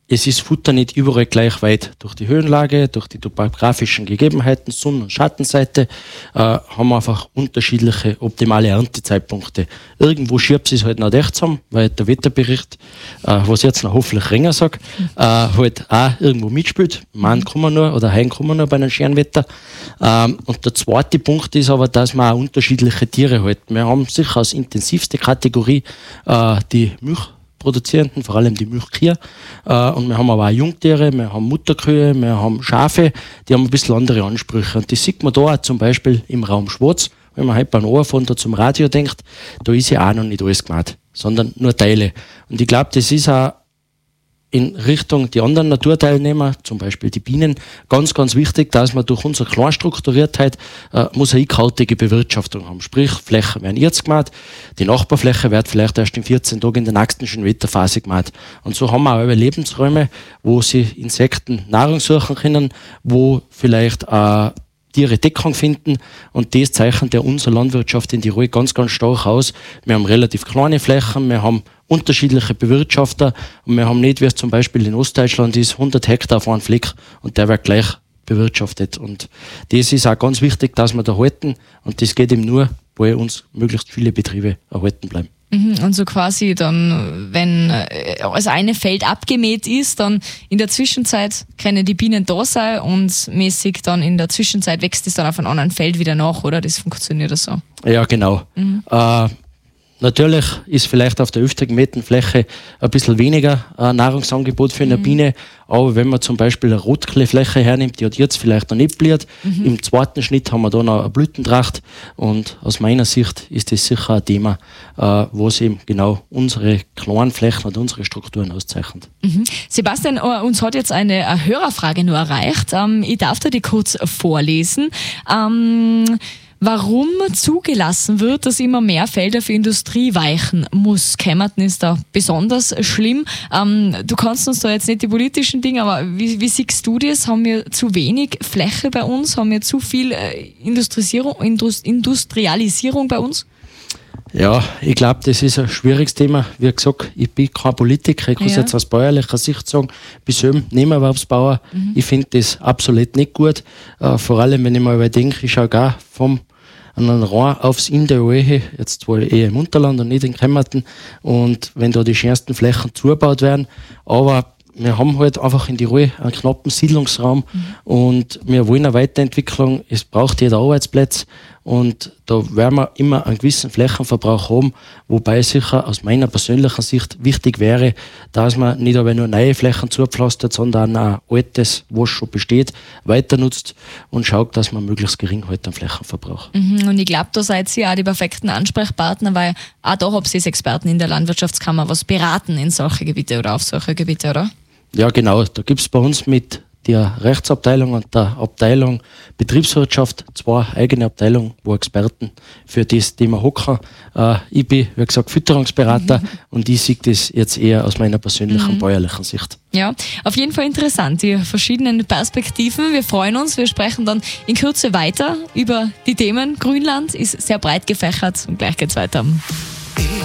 es ist Futter nicht überall gleich weit. Durch die Höhenlage, durch die topografischen Gegebenheiten, Sonn- und Schattenseite, haben wir einfach unterschiedliche optimale Erntezeitpunkte. Irgendwo schiebt es halt noch recht zusammen, weil der Wetterbericht, was jetzt noch hoffentlich Renger sagt, halt auch irgendwo mitspielt. Morgen kommen wir nur, oder heute kommen wir nur bei einem schönen Wetter. Und der zweite Punkt ist aber, dass wir auch unterschiedliche Tiere halten. Wir haben sicher als intensivste Kategorie die Milchproduzierenden, vor allem die Milchkühe. Und wir haben aber auch Jungtiere, wir haben Mutterkühe, wir haben Schafe, die haben ein bisschen andere Ansprüche. Und das sieht man da auch zum Beispiel im Raum Schwarz, wenn man halt beim Oberfahren da zum Radio denkt, da ist ja auch noch nicht alles gemacht, sondern nur Teile. Und ich glaube, das ist auch in Richtung die anderen Naturteilnehmer, zum Beispiel die Bienen, ganz, ganz wichtig, dass wir durch unsere Kleinstrukturiertheit mosaikhaltige Bewirtschaftung haben. Sprich, Flächen werden jetzt gemacht, die Nachbarfläche wird vielleicht erst in 14 Tagen in der nächsten schönen Wetterphase gemacht. Und so haben wir auch Lebensräume, wo sich Insekten Nahrung suchen können, wo vielleicht Tiere Deckung finden, und das zeichnet ja unsere Landwirtschaft in Tirol ganz, ganz stark aus. Wir haben relativ kleine Flächen, wir haben unterschiedliche Bewirtschafter und wir haben nicht, wie es zum Beispiel in Ostdeutschland ist, 100 Hektar auf einem Fleck und der wird gleich bewirtschaftet. Und das ist auch ganz wichtig, dass wir da halten, und das geht eben nur, weil uns möglichst viele Betriebe erhalten bleiben. Und so quasi dann, wenn das eine Feld abgemäht ist, dann in der Zwischenzeit können die Bienen da sein und mäßig dann in der Zwischenzeit wächst es dann auf einem anderen Feld wieder nach, oder? Das funktioniert so. Ja, genau. Natürlich ist vielleicht auf der öfter gemähten Fläche ein bisschen weniger Nahrungsangebot für eine Biene, aber wenn man zum Beispiel eine Rotkleefläche hernimmt, die hat jetzt vielleicht noch nicht blüht, im zweiten Schnitt haben wir da noch eine Blütentracht, und aus meiner Sicht ist das sicher ein Thema, was eben genau unsere kleinen Flächen und unsere Strukturen auszeichnet. Sebastian, uns hat jetzt eine Hörerfrage nur erreicht. Ich darf dir die kurz vorlesen. Warum zugelassen wird, dass immer mehr Felder für Industrie weichen muss. Kemmerton ist da besonders schlimm. Du kannst uns da jetzt nicht die politischen Dinge, aber wie siehst du das? Haben wir zu wenig Fläche bei uns? Haben wir zu viel Industrialisierung bei uns? Ja, ich glaube, das ist ein schwieriges Thema. Wie gesagt, ich bin kein Politiker, ich kann es jetzt aus bäuerlicher Sicht sagen, bis Nebenerwerbsbauer. Ich finde das absolut nicht gut. Vor allem, wenn ich mal überdenke, ich schaue gar vom an einen Rhein aufs Inn der Alhe, jetzt zwar eher im Unterland und nicht in Kemmerton, und wenn da die schönsten Flächen zugebaut werden, aber wir haben halt einfach in Tirol einen knappen Siedlungsraum und wir wollen eine Weiterentwicklung, es braucht jeder Arbeitsplatz, und da werden wir immer einen gewissen Flächenverbrauch haben, wobei sicher aus meiner persönlichen Sicht wichtig wäre, dass man nicht aber nur neue Flächen zupflastert, sondern auch altes, was schon besteht, weiter nutzt und schaut, dass man möglichst gering hält am Flächenverbrauch. Und ich glaube, da seid ihr auch die perfekten Ansprechpartner, weil auch da habt ihr als Experten in der Landwirtschaftskammer was beraten in solche Gebiete oder auf solche Gebiete, oder? Ja, genau. Da gibt es bei uns mit der Rechtsabteilung und der Abteilung Betriebswirtschaft 2 eigene Abteilungen, wo Experten für das Thema hocken. Ich bin, wie gesagt, Fütterungsberater und ich sehe das jetzt eher aus meiner persönlichen bäuerlichen Sicht. Ja, auf jeden Fall interessant, die verschiedenen Perspektiven. Wir freuen uns, wir sprechen dann in Kürze weiter über die Themen. Grünland ist sehr breit gefächert und gleich geht's weiter.